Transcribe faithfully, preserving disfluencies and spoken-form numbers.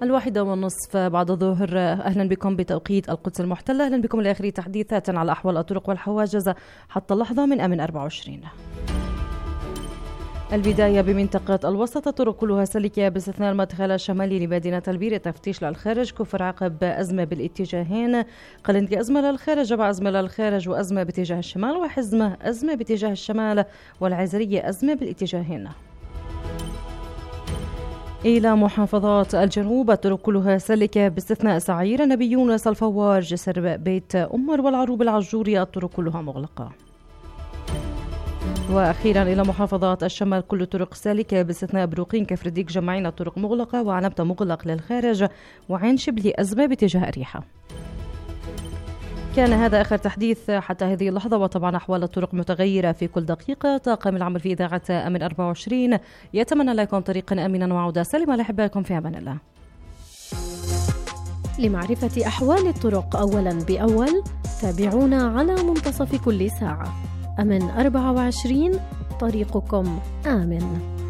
الواحدة والنصف بعد الظهر. أهلا بكم بتوقيت القدس المحتلة. أهلا بكم لآخر تحديثات على أحوال الطرق والحواجز حتى اللحظة من أمن أربعة وعشرين. البداية بمنطقة الوسط، الطرق كلها سلكة باستثناء المدخل الشمالي لمدينة البير، تفتيش للخارج كفر عقب أزمة بالاتجاهين، قلنجي أزمة للخارج، جبع أزمة للخارج وأزمة باتجاه الشمال، وحزمة أزمة باتجاه الشمال، والعزرية أزمة بالاتجاهين. إلى محافظات الجنوب الطرق كلها سلكة باستثناء سعير، نبي يونس، الفوار، جسر بيت أمر والعروب العجوري الطرق كلها مغلقة. وأخيرا إلى محافظات الشمال كل الطرق سالكة باستثناء بروقين، كفر الديك، جمعين الطرق مغلقة، وعنبتة مغلق للخارج، وعين شبلي أزمة باتجاه أريحة. كان هذا آخر تحديث حتى هذه اللحظة، وطبعا أحوال الطرق متغيرة في كل دقيقة. طاقم العمل في إذاعة أمن أربعة وعشرين يتمنى لكم طريقا آمنا وعودة سالمة لأحبائكم في أمان الله. لمعرفة أحوال الطرق أولا بأول تابعونا على منتصف كل ساعة. أمن أربعة وعشرين، طريقكم آمن.